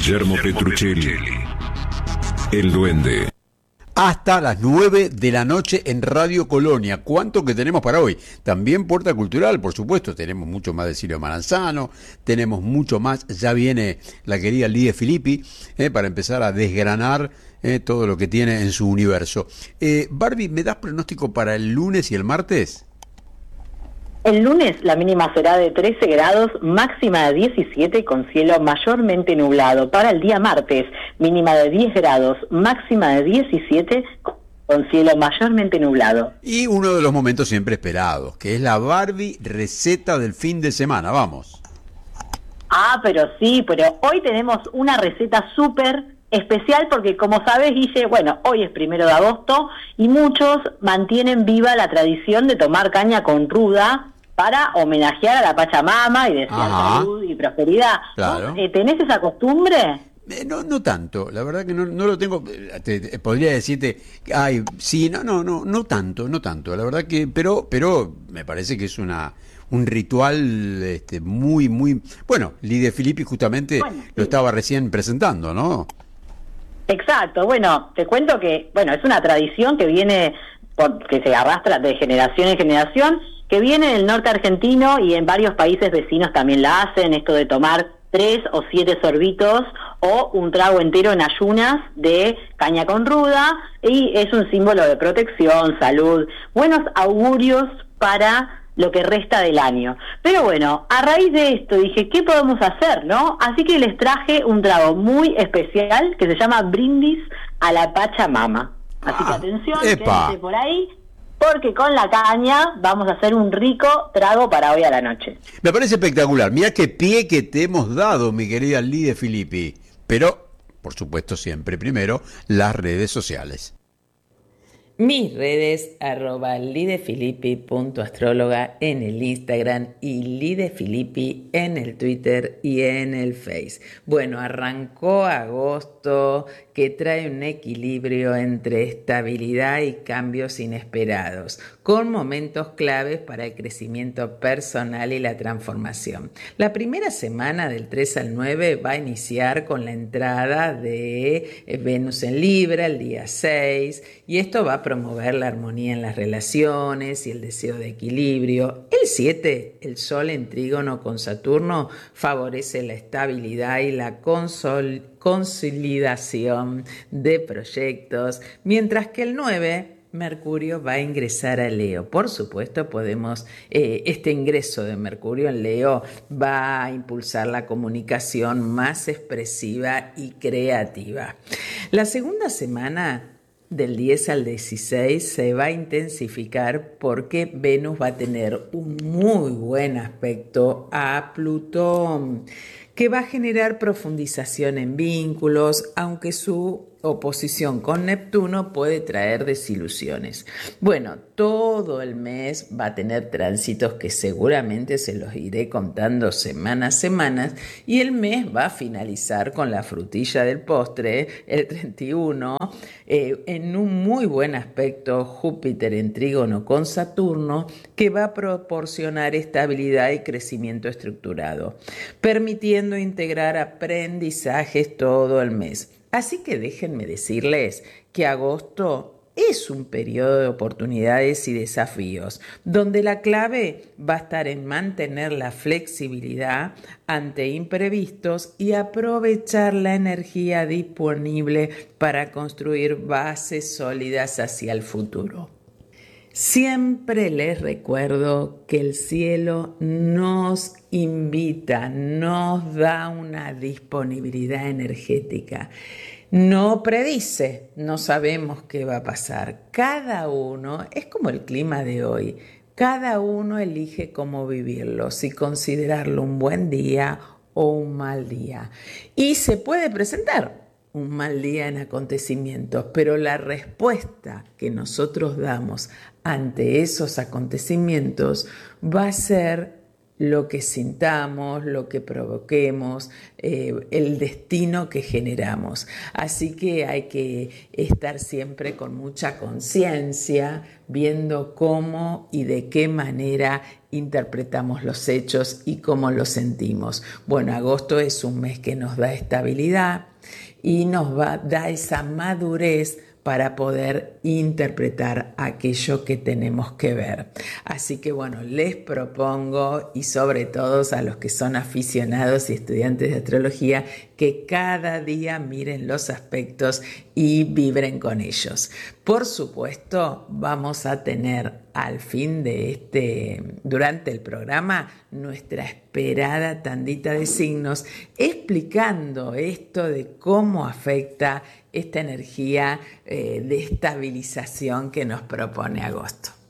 Guillermo Petruccelli, el Duende. Hasta las 9 de la noche en Radio Colonia. ¿Cuánto que tenemos para hoy? También Puerta Cultural, por supuesto. Tenemos mucho más de Silvio Maranzano, tenemos mucho más. Ya viene la querida Lidia Filippi para empezar a desgranar todo lo que tiene en su universo. Barbie, ¿me das pronóstico para el lunes y el martes? El lunes la mínima será de 13 grados, máxima de 17 con cielo mayormente nublado. Para el día martes, mínima de 10 grados, máxima de 17 con cielo mayormente nublado. Y uno de los momentos siempre esperados, que es la Barbie receta del fin de semana. Vamos. Pero hoy tenemos una receta súper especial porque, como sabes, Guille, bueno, hoy es 1 de agosto y muchos mantienen viva la tradición de tomar caña con ruda para homenajear a la Pachamama y desear salud y prosperidad. Claro. ¿Tenés esa costumbre? No tanto, la verdad que no lo tengo. Podría decirte, no tanto, la verdad que, pero me parece que es un ritual muy, muy, bueno, Lidia Filippi justamente lo estaba recién presentando, ¿no? Exacto, bueno, te cuento que, es una tradición que viene, que se arrastra de generación en generación, que viene del norte argentino y en varios países vecinos también la hacen, esto de tomar 3 o 7 sorbitos o un trago entero en ayunas de caña con ruda, y es un símbolo de protección, salud, buenos augurios para lo que resta del año. Pero bueno, a raíz de esto dije, ¿qué podemos hacer, no? Así que les traje un trago muy especial que se llama Brindis a la Pachamama. Así que atención, quédense por ahí, porque con la caña vamos a hacer un rico trago para hoy a la noche. Me parece espectacular. Mirá qué pie que te hemos dado, mi querida Lidia Filippi. Pero, por supuesto, siempre primero, las redes sociales. Mis redes, @lidefilippi.astróloga en el Instagram y lidefilippi en el Twitter y en el Face. Bueno, arrancó agosto, que trae un equilibrio entre estabilidad y cambios inesperados, con momentos claves para el crecimiento personal y la transformación. La primera semana del 3 al 9 va a iniciar con la entrada de Venus en Libra el día 6, y esto va a promover la armonía en las relaciones y el deseo de equilibrio. El 7, el Sol en trígono con Saturno, favorece la estabilidad y la consolidación de proyectos, mientras que el 9, Mercurio, va a ingresar a Leo. Por supuesto, este ingreso de Mercurio en Leo va a impulsar la comunicación más expresiva y creativa. La segunda semana, del 10 al 16, se va a intensificar porque Venus va a tener un muy buen aspecto a Plutón, que va a generar profundización en vínculos, aunque su oposición con Neptuno puede traer desilusiones. Bueno, todo el mes va a tener tránsitos que seguramente se los iré contando semana a semana, y el mes va a finalizar con la frutilla del postre, el 31, en un muy buen aspecto Júpiter en trígono con Saturno, que va a proporcionar estabilidad y crecimiento estructurado, permitiendo integrar aprendizajes todo el mes. Así que déjenme decirles que agosto es un periodo de oportunidades y desafíos, donde la clave va a estar en mantener la flexibilidad ante imprevistos y aprovechar la energía disponible para construir bases sólidas hacia el futuro. Siempre les recuerdo que el cielo nos invita, nos da una disponibilidad energética. No predice, no sabemos qué va a pasar. Cada uno, es como el clima de hoy, cada uno elige cómo vivirlo, si considerarlo un buen día o un mal día. Y se puede presentar un mal día en acontecimientos, pero la respuesta que nosotros damos ante esos acontecimientos va a ser lo que sintamos, lo que provoquemos, el destino que generamos. Así que hay que estar siempre con mucha conciencia, viendo cómo y de qué manera interpretamos los hechos y cómo los sentimos. Bueno, agosto es un mes que nos da estabilidad y da esa madurez para poder interpretar aquello que tenemos que ver. Así que bueno, les propongo, y sobre todo a los que son aficionados y estudiantes de astrología, que cada día miren los aspectos y vibren con ellos. Por supuesto, vamos a tener al fin de durante el programa, nuestra esperada tandita de signos, explicando esto de cómo afecta esta energía de estabilización que nos propone agosto.